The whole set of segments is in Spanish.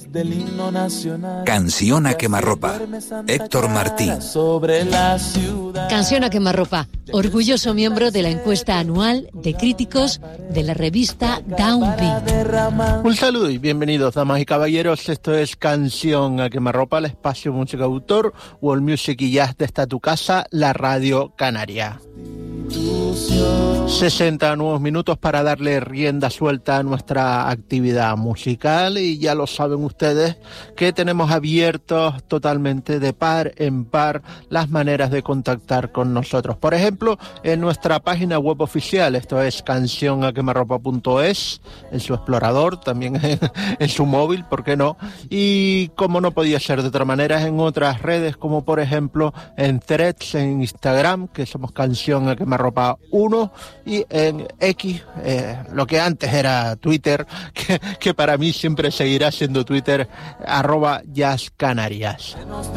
del himno nacional. Canción a quemarropa. Héctor Martín. Canción a quemarropa. Orgulloso miembro de la encuesta anual de críticos de la revista Downbeat. Un saludo y bienvenidos, damas y caballeros. Esto es Canción a quemarropa, el espacio música autor, world music y jazz de esta tu casa, la Radio Canaria. 60 nuevos minutos para darle rienda suelta a nuestra actividad musical, y ya lo saben ustedes que tenemos abiertos totalmente de par en par las maneras de contactar con nosotros. Por ejemplo, en nuestra página web oficial, esto es cancionaquemarropa.es, en su explorador, también en su móvil, ¿por qué no? Y como no podía ser de otra manera, en otras redes, como por ejemplo en Threads, en Instagram, que somos Canción a Quemarropa 1, y en X, lo que antes era Twitter, que para mí siempre seguirá siendo Twitter, @jazzcanarias.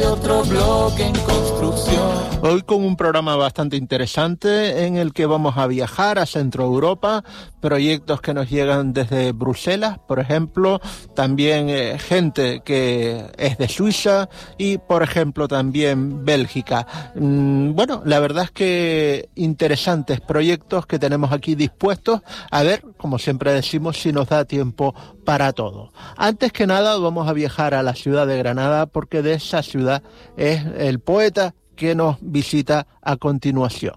Hoy con un programa bastante interesante en el que vamos a viajar a Centro Europa, proyectos que nos llegan desde Bruselas, por ejemplo, también gente que es de Suiza y, por ejemplo, también Bélgica. Bueno, la verdad es que interesantes proyectos que tenemos aquí dispuestos a ver, como siempre decimos, si nos da tiempo para todo. Antes que nada vamos a viajar a la ciudad de Granada, porque de esa ciudad es el poeta que nos visita a continuación.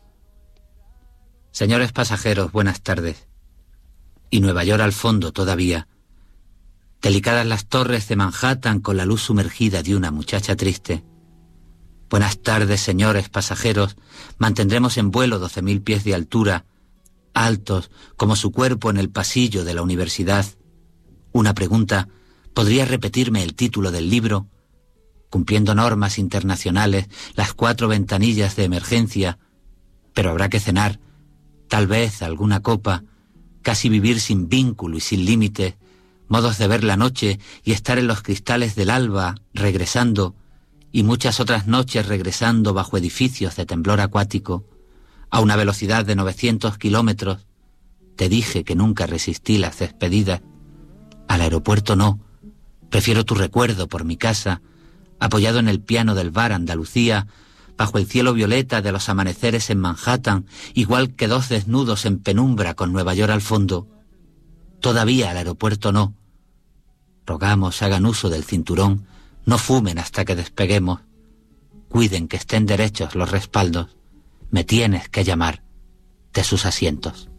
Señores pasajeros, buenas tardes. Y Nueva York al fondo todavía. Delicadas las torres de Manhattan con la luz sumergida de una muchacha triste. Buenas tardes, señores pasajeros. Mantendremos en vuelo 12.000 pies de altura, altos como su cuerpo en el pasillo de la universidad. Una pregunta: ¿podría repetirme el título del libro? Cumpliendo normas internacionales, las 4 ventanillas de emergencia. Pero habrá que cenar, tal vez alguna copa, casi vivir sin vínculo y sin límites, modos de ver la noche y estar en los cristales del alba, regresando, y muchas otras noches regresando bajo edificios de temblor acuático, a una velocidad de 900 kilómetros. Te dije que nunca resistí las despedidas. Al aeropuerto no. Prefiero tu recuerdo por mi casa, apoyado en el piano del bar Andalucía, bajo el cielo violeta de los amaneceres en Manhattan, igual que 2 desnudos en penumbra con Nueva York al fondo. Todavía al aeropuerto no. Rogamos hagan uso del cinturón, no fumen hasta que despeguemos. Cuiden que estén derechos los respaldos. Me tienes que llamar de sus asientos.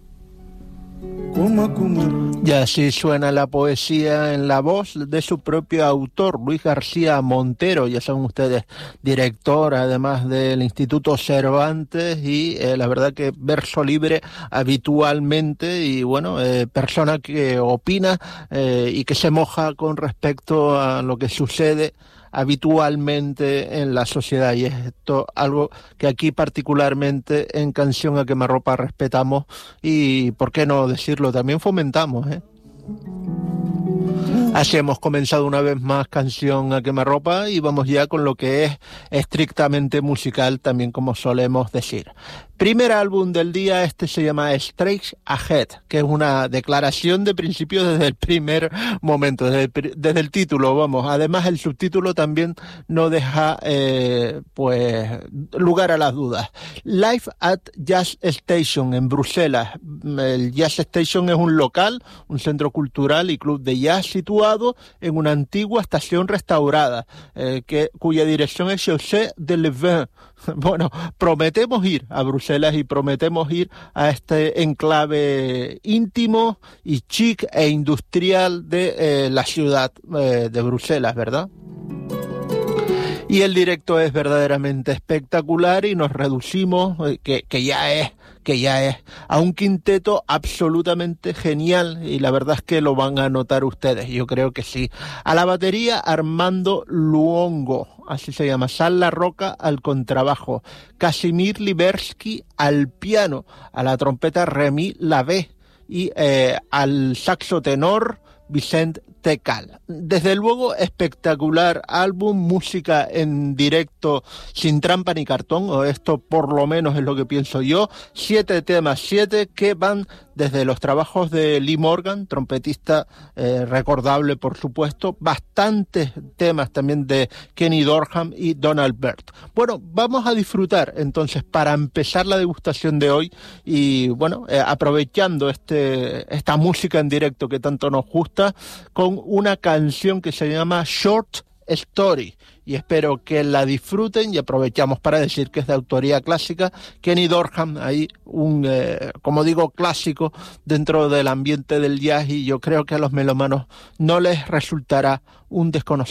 Y así suena la poesía en la voz de su propio autor, Luis García Montero. Ya saben ustedes, director además del Instituto Cervantes, y la verdad que verso libre habitualmente, y bueno, persona que opina y que se moja con respecto a lo que sucede habitualmente en la sociedad, y esto algo que aquí particularmente en Canción a Quemarropa respetamos y, por qué no decirlo, también fomentamos, Así hemos comenzado una vez más Canción a Quemarropa, y vamos ya con lo que es estrictamente musical, también como solemos decir. Primer álbum del día, este se llama Straight Ahead, que es una declaración de principio desde el primer momento, desde el título, vamos. Además, el subtítulo también no deja pues lugar a las dudas. Live at Jazz Station en Bruselas. El Jazz Station es un local, un centro cultural y club de jazz situado en una antigua estación restaurada, cuya dirección es Chaussée de Levin. Bueno, prometemos ir a Bruselas y prometemos ir a este enclave íntimo y chic e industrial de la ciudad de Bruselas, ¿verdad? Y el directo es verdaderamente espectacular, y nos reducimos, que ya es a un quinteto absolutamente genial, y la verdad es que lo van a notar ustedes, yo creo que sí. A la batería, Armando Luongo, así se llama, Sal La Roca al contrabajo, Casimir Libersky al piano, a la trompeta Remy Lavé, y al saxo tenor Vicente Tecal. Desde luego, espectacular álbum, música en directo sin trampa ni cartón, o esto por lo menos es lo que pienso yo. 7 temas, 7 que van desde los trabajos de Lee Morgan, trompetista recordable por supuesto, bastantes temas también de Kenny Dorham y Donald Byrd. Bueno, vamos a disfrutar entonces para empezar la degustación de hoy y bueno, aprovechando esta música en directo que tanto nos gusta, con una canción que se llama Short Story, y espero que la disfruten, y aprovechamos para decir que es de autoría clásica. Kenny Dorham, ahí como digo, clásico dentro del ambiente del jazz, y yo creo que a los melómanos no les resultará un desconocido.